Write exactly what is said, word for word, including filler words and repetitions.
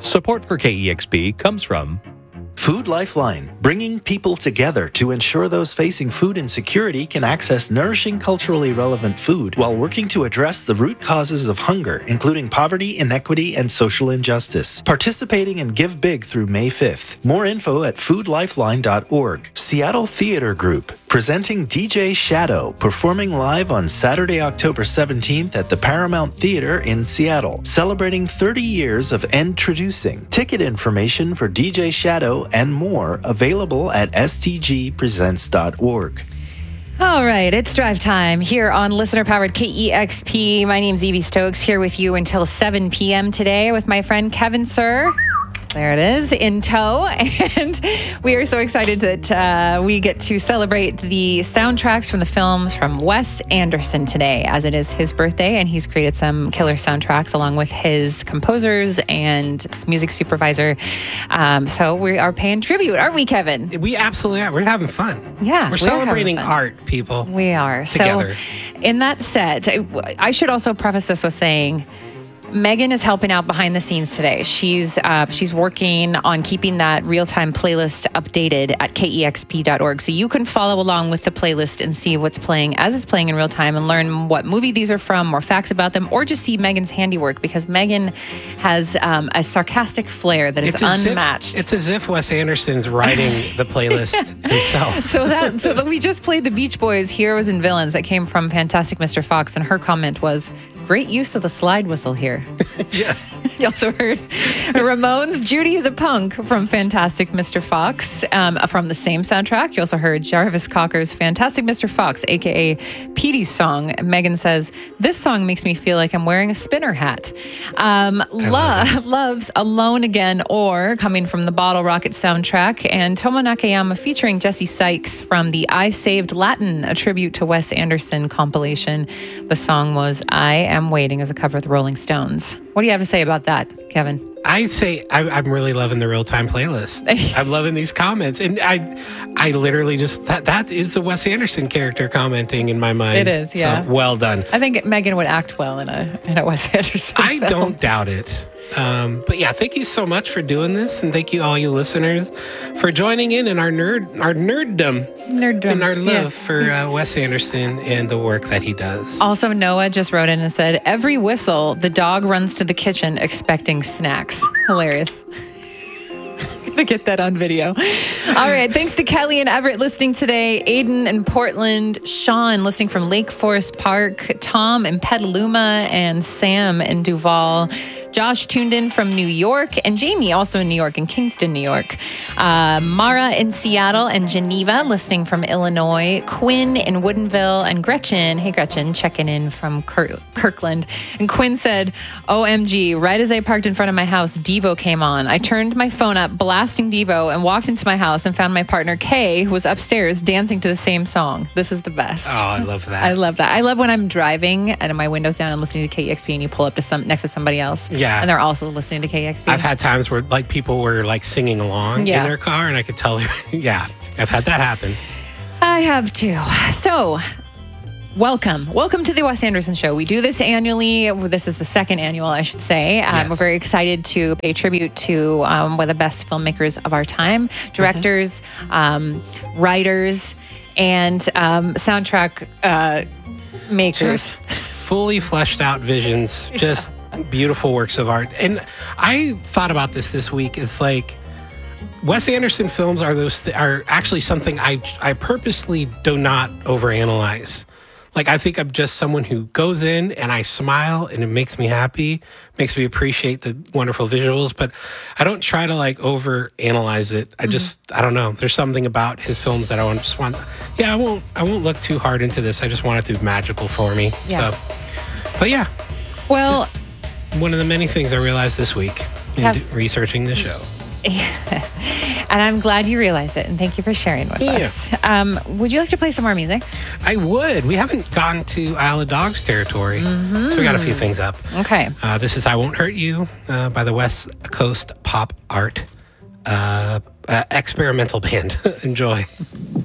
Support for K E X P comes from Food Lifeline, bringing people together to ensure those facing food insecurity can access nourishing, culturally relevant food while working to address the root causes of hunger, including poverty, inequity, and social injustice. Participating in Give Big through May fifth. More info at food lifeline dot org. Seattle Theatre Group, presenting D J Shadow, performing live on Saturday, October seventeenth at the Paramount Theatre in Seattle, celebrating thirty years of Introducing. Ticket information for D J Shadow and more available at s t g presents dot org. All right, it's drive time here on listener-powered K E X P. My name's Evie Stokes, here with you until seven p.m. today with my friend Kevin Sir. There it is, in tow. And we are so excited that uh, we get to celebrate the soundtracks from the films from Wes Anderson today, as it is his birthday, and he's created some killer soundtracks along with his composers and his music supervisor. Um, so we are paying tribute, aren't we, Kevin? We absolutely are. We're having fun. Yeah. We're, we're celebrating art, people. We are. Together. So in that set, I, I should also preface this with saying, Megan is helping out behind the scenes today. She's uh, she's working on keeping that real-time playlist updated at K E X P dot org. So you can follow along with the playlist and see what's playing as it's playing in real time and learn what movie these are from, more facts about them, or just see Megan's handiwork, because Megan has um, a sarcastic flair that is it's unmatched. If, it's as if Wes Anderson's writing the playlist himself. So that so that we just played the Beach Boys' Heroes and Villains that came from Fantastic Mister Fox, and her comment was, great use of the slide whistle here. Yeah. You also heard Ramones' Judy is a Punk from Fantastic Mister Fox um, from the same soundtrack. You also heard Jarvis Cocker's Fantastic Mister Fox, a k a. Petey's song. Megan says, this song makes me feel like I'm wearing a spinner hat. Um, Lo- Loves Alone Again, or coming from the Bottle Rocket soundtrack, and Tomo Nakayama featuring Jesse Sykes from the I Saved Latin, a tribute to Wes Anderson compilation. The song was I Am Waiting, as a cover of the Rolling Stones. What do you have to say about that, Kevin? I say I, I'm really loving the real-time playlist. I'm loving these comments, and I, I literally just that that is a Wes Anderson character commenting in my mind. It is, yeah. So, well done. I think Megan would act well in a in a Wes Anderson I film. don't doubt it. Um, but yeah, thank you so much for doing this, and thank you all you listeners for joining in in our nerd our nerddom, Nerddom. and our love Yeah. for uh, Wes Anderson and the work that he does. Also, Noah just wrote in and said, every whistle, the dog runs to the kitchen expecting snacks. Hilarious. Gonna get that on video. All right. Thanks to Kelly and Everett listening today. Aiden in Portland. Sean listening from Lake Forest Park. Tom in Petaluma. And Sam in Duval. Josh tuned in from New York, and Jamie also in New York, in Kingston, New York. Uh, Mara in Seattle and Geneva listening from Illinois. Quinn in Woodinville, and Gretchen. Hey, Gretchen, checking in from Kirk- Kirkland. And Quinn said, O M G, right as I parked in front of my house, Devo came on. I turned my phone up, blasting Devo, and walked into my house and found my partner, Kay, who was upstairs dancing to the same song. This is the best. Oh, I love that. I love that. I love when I'm driving and my window's down and listening to K E X P, and you pull up to some next to somebody else. Yeah. And they're also listening to K E X P. I've had times where like people were like singing along Yeah. in their car, and I could tell. Yeah, I've had that happen. I have too. So, welcome. Welcome to the Wes Anderson Show. We do this annually. This is the second annual, I should say. Um, Yes. We're very excited to pay tribute to um, one of the best filmmakers of our time, directors, Mm-hmm. um, writers, and um, soundtrack uh, makers. Just fully fleshed out visions, just beautiful works of art. And I thought about this this week. It's like Wes Anderson films are those th- are actually something I I purposely do not overanalyze. Like, I think I'm just someone who goes in and I smile and it makes me happy, makes me appreciate the wonderful visuals, but I don't try to like over analyze it. I just, I don't know. There's something about his films that I want, just want, yeah, I won't, I won't look too hard into this. I just want it to be magical for me. Yeah. So, but yeah, Well, one of the many things I realized this week in Have- d- researching the show. and I'm glad you realize it, and thank you for sharing with Yeah. us. Um, would you like to play some more music? I would. We haven't gone to Isle of Dogs territory, so we got a few things up. Okay. Uh, this is I Won't Hurt You uh, by the West Coast Pop Art uh, uh, Experimental Band. Enjoy.